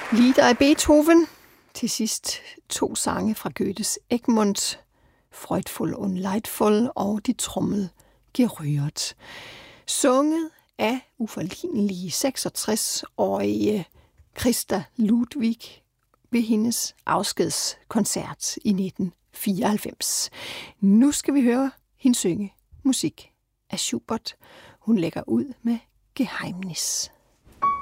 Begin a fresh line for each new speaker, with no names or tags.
Lieder af Beethoven. Til sidst 2 sange fra Goethes Egmont, Freudvoll und Leidvoll og De trommel gerührt. Sunget af uforlignelige 66-årige Christa Ludwig ved hendes afskedskoncert i 1994. Nu skal vi høre hende synge musik af Schubert. Hun lægger ud med Geheimnis.